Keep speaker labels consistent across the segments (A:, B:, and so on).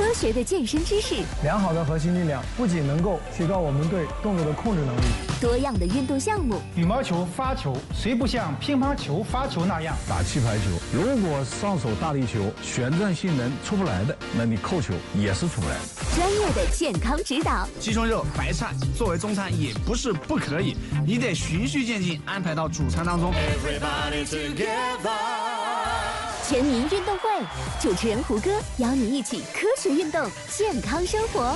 A: 科学的健身知识，
B: 良好的核心力量不仅能够提高我们对动作的控制能力，
A: 多样的运动项目。
C: 羽毛球、发球，谁不像乒乓球、发球那样
D: 打气排球？如果上手大力球，旋转性能出不来的，那你扣球也是出不来的。
A: 专业的健康指导，
E: 鸡胸肉、白菜作为中餐也不是不可以，你得循序渐进安排到主餐当中。
A: 全民运动会，主持人胡歌邀你一起科学运动，健康生活。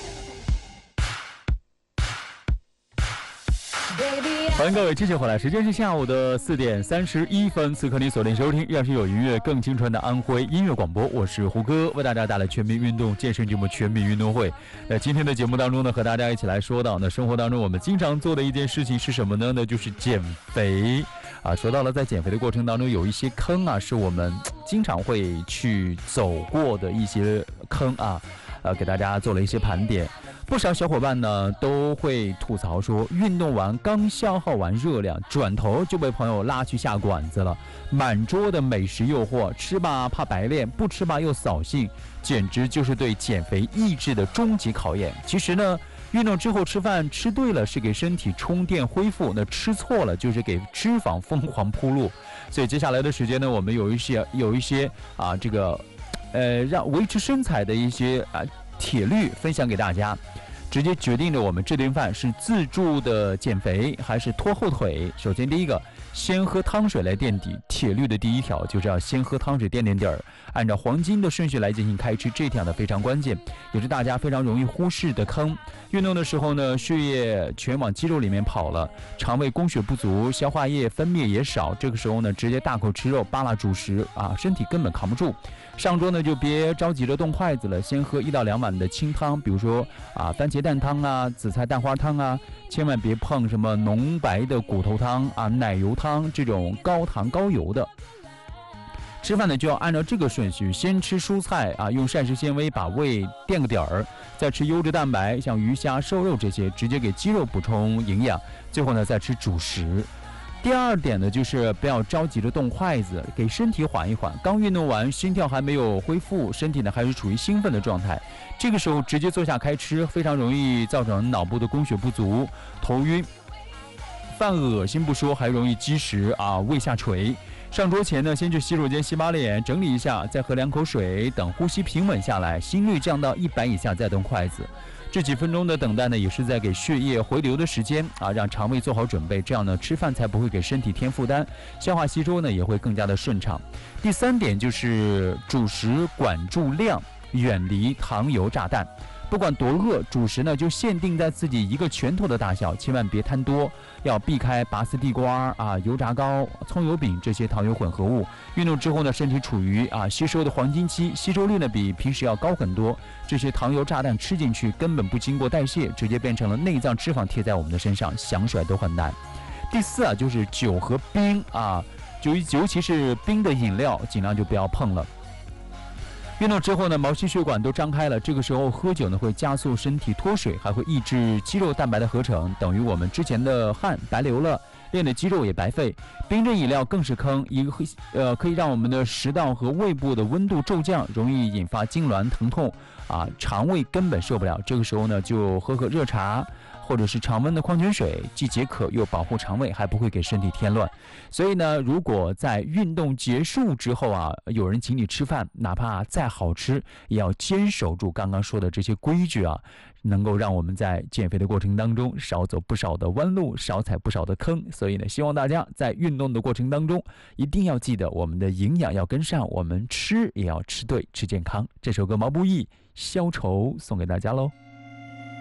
F: 欢迎各位继续回来，时间是下午的4点31分，此刻你锁定收听依然是有音乐更青春的安徽音乐广播，我是胡歌，为大家带来全民运动健身节目全民运动会。那今天的节目当中呢，和大家一起来说到呢，生活当中我们经常做的一件事情是什么呢？那就是减肥啊。说到了在减肥的过程当中，有一些坑啊，是我们经常会去走过的一些坑啊，给大家做了一些盘点。不少小伙伴呢都会吐槽说，运动完刚消耗完热量，转头就被朋友拉去下馆子了，满桌的美食诱惑，吃吧怕白练，不吃吧又扫兴，简直就是对减肥意志的终极考验。其实呢，运动之后吃饭吃对了是给身体充电恢复，那吃错了就是给脂肪疯狂铺路。所以接下来的时间呢，我们有一些啊这个让维持身材的一些铁律分享给大家，直接决定着我们这顿饭是自助的减肥还是拖后腿。首先第一个，先喝汤水来垫底，铁律的第一条就是要先喝汤水垫底儿，按照黄金的顺序来进行开吃，这条呢非常关键，也是大家非常容易忽视的坑。运动的时候呢，血液全往肌肉里面跑了，肠胃供血不足，消化液分泌也少，这个时候呢直接大口吃肉扒拉主食啊，身体根本扛不住。上桌呢就别着急着动筷子了，先喝1到2碗的清汤，比如说番茄蛋汤啊、紫菜蛋花汤啊，千万别碰什么浓白的骨头汤啊、奶油汤这种高糖高油的。吃饭呢就要按照这个顺序，先吃蔬菜啊，用膳食纤维把胃垫个底儿，再吃优质蛋白，像鱼虾瘦肉这些，直接给肌肉补充营养，最后呢再吃主食。第二点呢，就是不要着急着动筷子，给身体缓一缓。刚运动完，心跳还没有恢复，身体呢还是处于兴奋的状态，这个时候直接坐下开吃，非常容易造成脑部的供血不足，头晕、犯恶心不说，还容易积食啊，胃下垂。上桌前呢，先去洗手间洗把脸，整理一下，再喝2口水，等呼吸平稳下来，心率降到100以下再动筷子。这几分钟的等待呢，也是在给血液回流的时间啊，让肠胃做好准备，这样呢吃饭才不会给身体添负担，消化吸收呢也会更加的顺畅。第3点就是主食管住量，远离糖油炸弹。不管多饿，主食呢就限定在自己1个拳头的大小，千万别贪多，要避开拔丝地瓜啊、油炸糕、葱油饼这些糖油混合物。运动之后呢，身体处于吸收的黄金期，吸收率呢比平时要高很多，这些糖油炸弹吃进去根本不经过代谢，直接变成了内脏脂肪贴在我们的身上，想甩都很难。第4就是酒和冰啊，尤其是冰的饮料，尽量就不要碰了。运动之后呢，毛细血管都张开了，这个时候喝酒呢会加速身体脱水，还会抑制肌肉蛋白的合成，等于我们之前的汗白流了，练的肌肉也白费。冰镇饮料更是坑，可以让我们的食道和胃部的温度骤降，容易引发痉挛疼痛啊，肠胃根本受不了。这个时候呢，就喝热茶或者是常温的矿泉水，既解渴又保护肠胃，还不会给身体添乱。所以呢，如果在运动结束之后啊，有人请你吃饭，哪怕再好吃，也要坚守住刚刚说的这些规矩啊，能够让我们在减肥的过程当中少走不少的弯路，少踩不少的坑。所以呢，希望大家在运动的过程当中一定要记得我们的营养要跟上，我们吃也要吃对，吃健康。这首歌毛不易消愁送给大家喽。